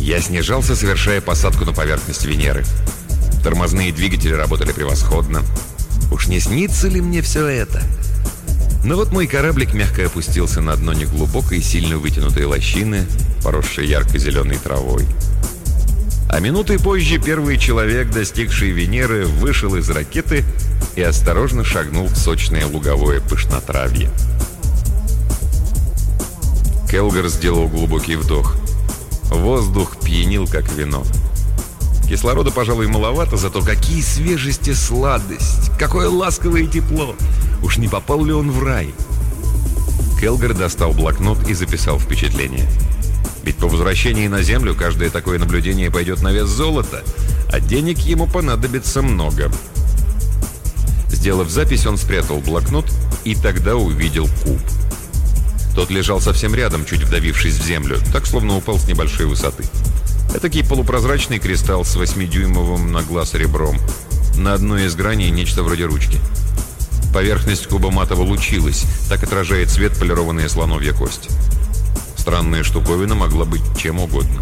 Я снижался, совершая посадку на поверхность Венеры. Тормозные двигатели работали превосходно. Уж не снится ли мне все это? Но вот мой кораблик мягко опустился на дно неглубокой, сильно вытянутой лощины, поросшей ярко-зеленой травой. А минутой позже первый человек, достигший Венеры, вышел из ракеты и осторожно шагнул в сочное луговое пышнотравье. Келгар сделал глубокий вдох. Воздух пьянил, как вино. Кислорода, пожалуй, маловато, зато какие свежесть и сладость! Какое ласковое тепло! Уж не попал ли он в рай? Келгар достал блокнот и записал впечатление. Ведь по возвращении на Землю каждое такое наблюдение пойдет на вес золота, а денег ему понадобится много. Сделав запись, он спрятал блокнот и тогда увидел куб. Тот лежал совсем рядом, чуть вдавившись в землю, так словно упал с небольшой высоты. Этакий полупрозрачный кристалл с 8-дюймовым на глаз ребром. На одной из граней нечто вроде ручки. Поверхность куба матово лучилась, так отражает свет полированная слоновья кость. Странная штуковина могла быть чем угодно.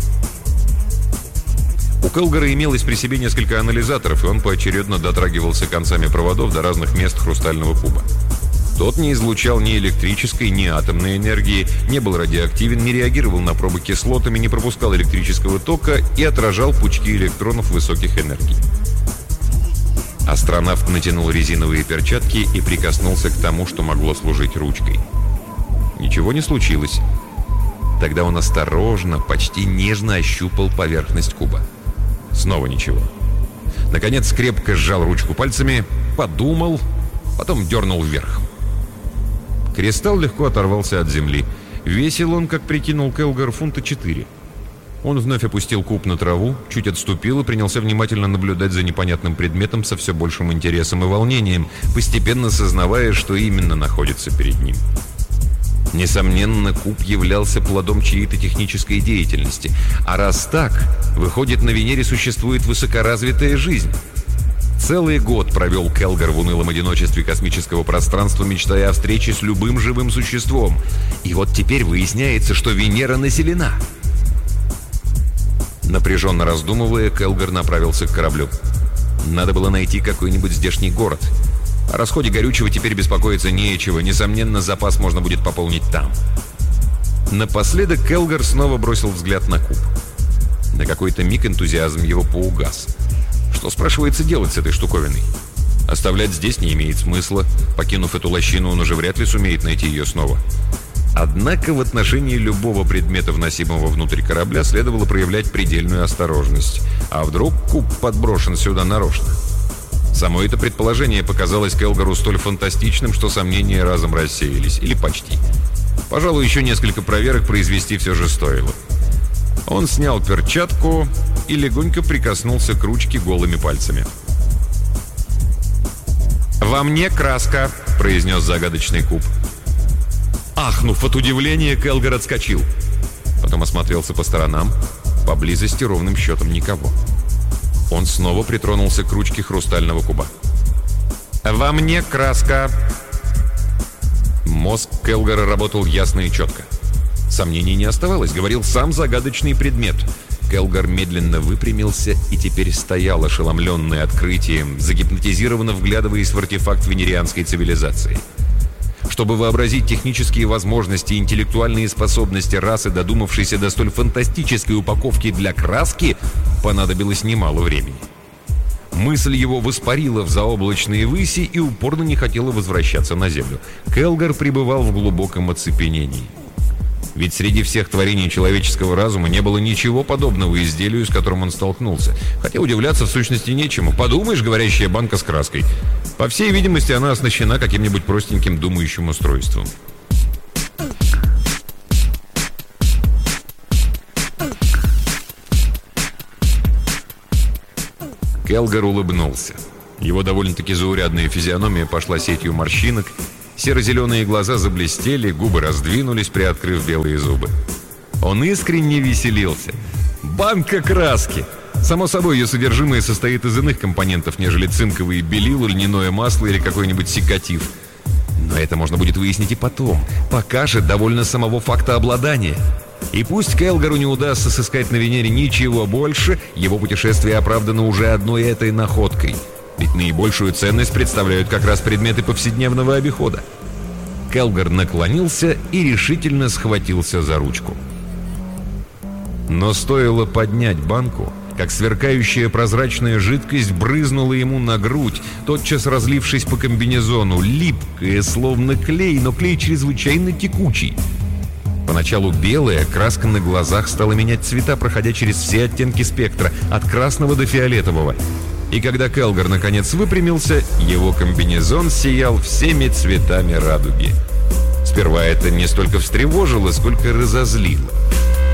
У Келгара имелось при себе несколько анализаторов, и он поочередно дотрагивался концами проводов до разных мест хрустального куба. Тот не излучал ни электрической, ни атомной энергии, не был радиоактивен, не реагировал на пробы кислотами, не пропускал электрического тока и отражал пучки электронов высоких энергий. Астронавт натянул резиновые перчатки и прикоснулся к тому, что могло служить ручкой. Ничего не случилось. Тогда он осторожно, почти нежно ощупал поверхность куба. Снова ничего. Наконец крепко сжал ручку пальцами, подумал, потом дернул вверх. Кристалл легко оторвался от земли. Весил он, как прикинул Келгар, фунта 4. Он вновь опустил куб на траву, чуть отступил и принялся внимательно наблюдать за непонятным предметом со все большим интересом и волнением, постепенно сознавая, что именно находится перед ним. Несомненно, куб являлся плодом чьей-то технической деятельности. А раз так, выходит, на Венере существует высокоразвитая жизнь. Целый год провел Келгар в унылом одиночестве космического пространства, мечтая о встрече с любым живым существом. И вот теперь выясняется, что Венера населена. Напряженно раздумывая, Келгар направился к кораблю. Надо было найти какой-нибудь здешний город. О расходе горючего теперь беспокоиться нечего. Несомненно, запас можно будет пополнить там. Напоследок Келгар снова бросил взгляд на куб. На какой-то миг энтузиазм его поугас. Что, спрашивается, делать с этой штуковиной? Оставлять здесь не имеет смысла. Покинув эту лощину, он уже вряд ли сумеет найти ее снова. Однако в отношении любого предмета, вносимого внутрь корабля, следовало проявлять предельную осторожность. А вдруг куб подброшен сюда нарочно? Само это предположение показалось Келгару столь фантастичным, что сомнения разом рассеялись. Или почти. Пожалуй, еще несколько проверок произвести все же стоило. Он снял перчатку и легонько прикоснулся к ручке голыми пальцами. «Во мне краска», — произнес загадочный куб. Ахнув от удивления, Келгар отскочил. Потом осмотрелся по сторонам. Поблизости ровным счетом никого. Он снова притронулся к ручке хрустального куба. «Во мне краска». Мозг Келгара работал ясно и четко. Сомнений не оставалось, говорил сам загадочный предмет. Келгар медленно выпрямился и теперь стоял, ошеломленный открытием, загипнотизированно вглядываясь в артефакт венерианской цивилизации. Чтобы вообразить технические возможности и интеллектуальные способности расы, додумавшейся до столь фантастической упаковки для краски, понадобилось немало времени. Мысль его воспарила в заоблачные выси и упорно не хотела возвращаться на Землю. Келгар пребывал в глубоком оцепенении. Ведь среди всех творений человеческого разума не было ничего подобного изделию, с которым он столкнулся. Хотя удивляться в сущности нечему. Подумаешь, говорящая банка с краской. По всей видимости, она оснащена каким-нибудь простеньким думающим устройством. Келгар улыбнулся. Его довольно-таки заурядная физиономия пошла сетью морщинок. Серо-зеленые глаза заблестели, губы раздвинулись, приоткрыв белые зубы. Он искренне веселился. Банка краски! Само собой, ее содержимое состоит из иных компонентов, нежели цинковые белила, льняное масло или какой-нибудь секатив. Но это можно будет выяснить и потом. Пока же довольно самого факта обладания. И пусть Келгару не удастся сыскать на Венере ничего больше, его путешествие оправдано уже одной этой находкой. Ведь наибольшую ценность представляют как раз предметы повседневного обихода. Келгар наклонился и решительно схватился за ручку. Но стоило поднять банку, как сверкающая прозрачная жидкость брызнула ему на грудь, тотчас разлившись по комбинезону, липкая, словно клей, но клей чрезвычайно текучий. Поначалу белая, краска на глазах стала менять цвета, проходя через все оттенки спектра, от красного до фиолетового. И когда Келгар наконец выпрямился, его комбинезон сиял всеми цветами радуги. Сперва это не столько встревожило, сколько разозлило.